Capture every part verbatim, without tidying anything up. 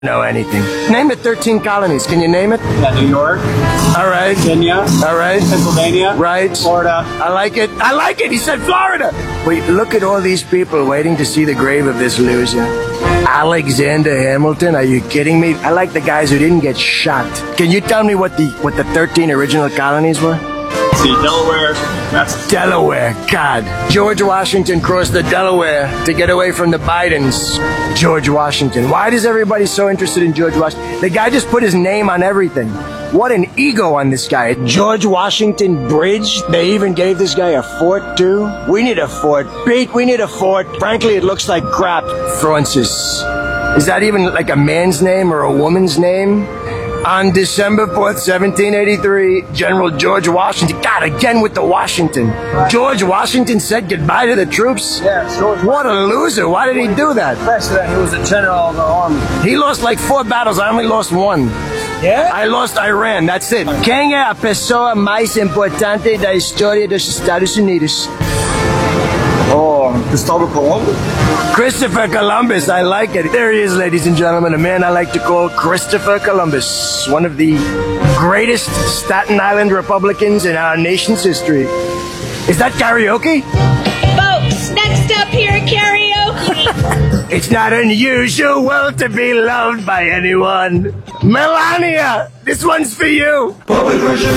know anything. Name the thirteen colonies. Can you name it? Yeah, New York. All right. Virginia. All right. Pennsylvania. Right. Florida. I like it. I like it. He said Florida. Wait, look at all these people waiting to see the grave of this loser. Alexander Hamilton? Are you kidding me? I like the guys who didn't get shot. Can you tell me what the what the thirteen original colonies were? See, Delaware. That's Delaware. God. George Washington crossed the Delaware to get away from the Bidens. George Washington. Why is everybody so interested in George Washington? The guy just put his name on everything. What an ego on this guy. George Washington Bridge. They even gave this guy a fort too. We need a fort. Pete, we need a fort. Frankly, it looks like crap. Francis. Is that even like a man's name or a woman's name? On December fourth, seventeen eighty-three, General George Washington, God, again with the Washington. George Washington said goodbye to the troops? Yeah, George. What a loser. Why did he do that? President, he was a general of the army. He lost like four battles. I only lost one. Yeah? I lost Iran. That's it. Quem é a pessoa mais importante da história dos Estados Unidos? Oh, Christopher Columbus? Christopher Columbus, I like it. There he is, ladies and gentlemen, a man I like to call Christopher Columbus, one of the greatest Staten Island Republicans in our nation's history. Is that karaoke? Folks, next up here at karaoke. It's not unusual to be loved by anyone. Melania, this one's for you. Public version.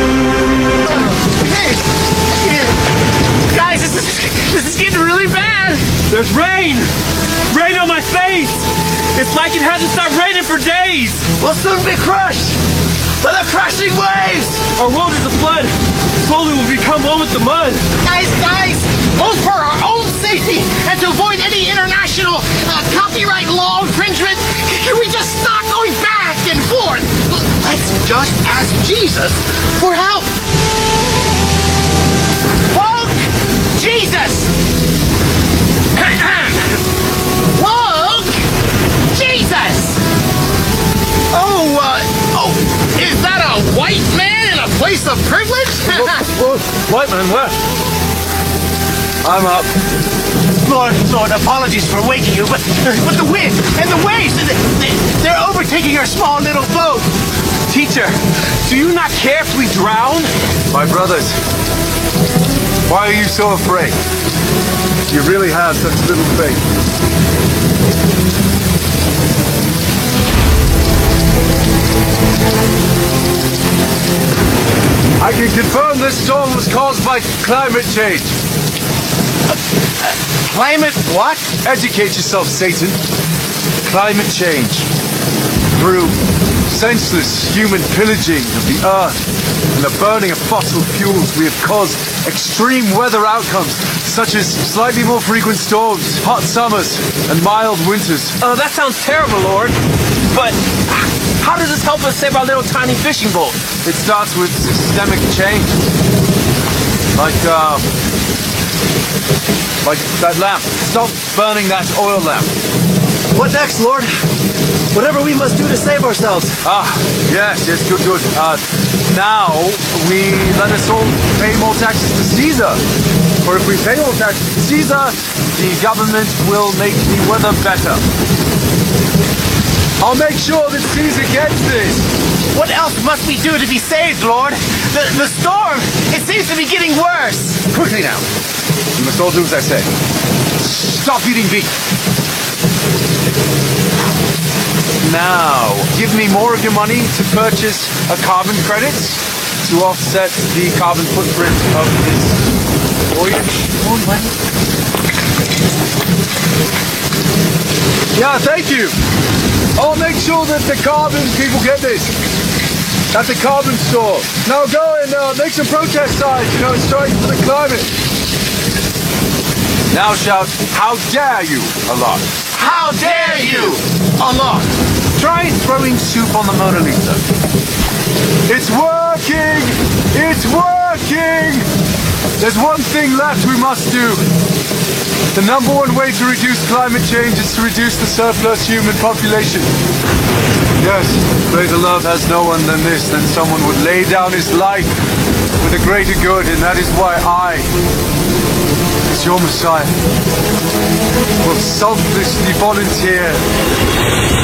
Hey, guys, this is, this is getting really bad. There's rain! Rain on my face! It's like it hasn't stopped raining for days! We'll soon be crushed by the crashing waves! Our world is a flood! Slowly we'll become one with the mud! Guys, guys, both for our own safety and to avoid any international uh, copyright law infringement, can we just stop going back and forth? Let's just ask Jesus for help. Woke Jesus! Woke Jesus! Oh, uh, oh, is that a white man in a place of privilege? White man, what? I'm up. Lord, Lord, apologies for waking you, but, but the wind and the waves, they, they're overtaking our small little boat. Teacher, do you not care if we drown? My brothers, why are you so afraid? You really have such little faith. I can confirm this storm was caused by climate change. Climate what? Educate yourself, Satan. Climate change. Through senseless human pillaging of the earth and the burning of fossil fuels, we have caused extreme weather outcomes, such as slightly more frequent storms, hot summers, and mild winters. Oh, that sounds terrible, Lord. But how does this help us save our little tiny fishing boat? It starts with systemic change. Like, uh... like that lamp. Stop burning that oil lamp. What next, Lord? Whatever we must do to save ourselves. Ah, yes, yes, good, good. Uh, now, we let us all pay more taxes to Caesar. For if we pay more taxes to Caesar, the government will make the weather better. I'll make sure that Caesar gets this. What else must we do to be saved, Lord? The, the storm, it seems to be getting worse. Quickly now. You must all do as I say. Stop eating beef. Now, give me more of your money to purchase a carbon credit to offset the carbon footprint of this voyage. Yeah, thank you. I'll make sure that the carbon people get this at the carbon store. Now go and uh, make some protest signs, you know, strike for the climate. Now shout, how dare you, Allah. How dare you, Allah? Try throwing soup on the Mona Lisa. It's working! It's working! There's one thing left we must do. The number one way to reduce climate change is to reduce the surplus human population. Yes, greater love has no one than this, than someone would lay down his life for the greater good, and that is why I, as your Messiah, will selflessly volunteer